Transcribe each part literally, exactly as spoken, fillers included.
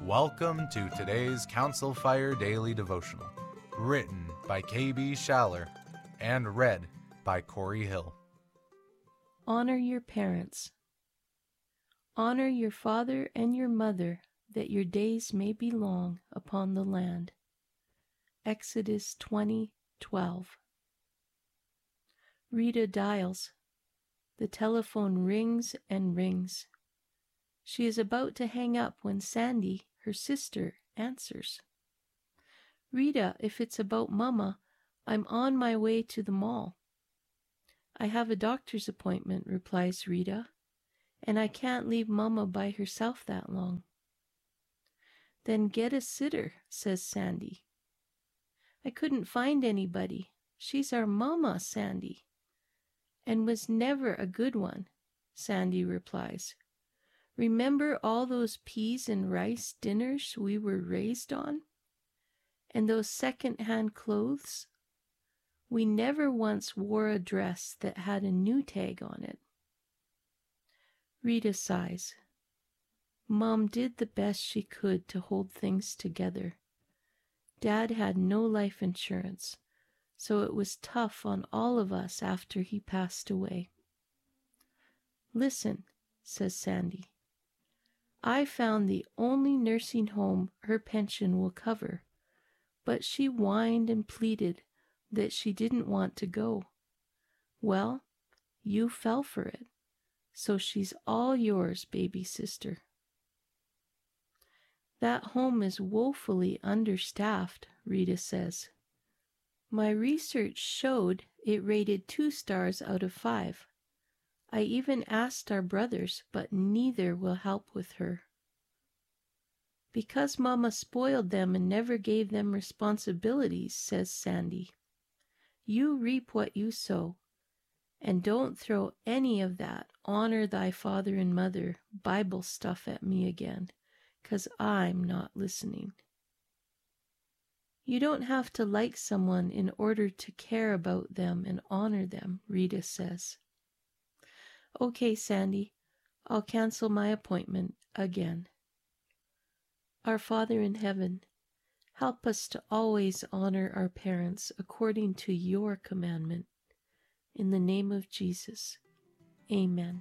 Welcome to today's Council Fire Daily Devotional, written by K B Schaller and read by Corey Hill. Honor your parents. Honor your father and your mother, that your days may be long upon the land. Exodus twenty twelve. Rita dials. The telephone rings and rings. She is about to hang up when Sandy, her sister, answers. Rita, if it's about Mama, I'm on my way to the mall. I have a doctor's appointment, replies Rita, and I can't leave Mama by herself that long. Then get a sitter, says Sandy. I couldn't find anybody. She's our Mama, Sandy. And was never a good one, Sandy replies. Remember all those peas and rice dinners we were raised on? And those second-hand clothes? We never once wore a dress that had a new tag on it. Rita sighs. Mom did the best she could to hold things together. Dad had no life insurance, so it was tough on all of us after he passed away. Listen, says Sandy. I found the only nursing home her pension will cover, but she whined and pleaded that she didn't want to go. Well, you fell for it, so she's all yours, baby sister. That home is woefully understaffed, Rita says. My research showed it rated two stars out of five. I even asked our brothers, but neither will help with her. Because Mama spoiled them and never gave them responsibilities, says Sandy. You reap what you sow, and don't throw any of that honor thy father and mother Bible stuff at me again, 'cause I'm not listening. You don't have to like someone in order to care about them and honor them, Rita says. Okay, Sandy, I'll cancel my appointment again. Our Father in heaven, help us to always honor our parents according to your commandment. In the name of Jesus, amen.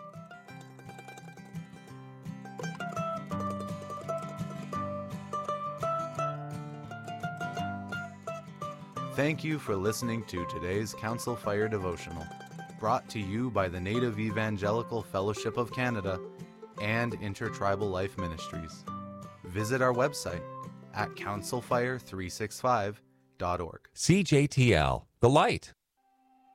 Thank you for listening to today's Council Fire Devotional, brought to you by the Native Evangelical Fellowship of Canada and Intertribal Life Ministries. Visit our website at council fire three sixty-five dot org. C J T L, The Light.